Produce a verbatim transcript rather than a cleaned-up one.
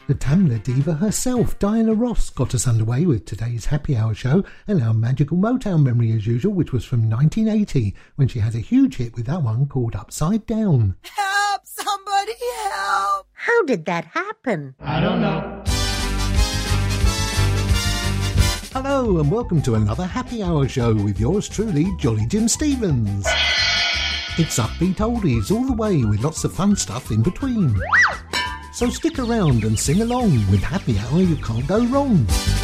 The Tamla diva herself, Diana Ross, got us underway with today's Happy Hour show and our magical Motown memory as usual, which was from nineteen eighty, when she had a huge hit with that one called Upside Down. Help! Somebody help! How did that happen? I don't know. Hello and welcome to another Happy Hour show with yours truly, Jolly Jim Stevens. It's upbeat oldies all the way with lots of fun stuff in between. So stick around and sing along. With Happy Hour you can't go wrong.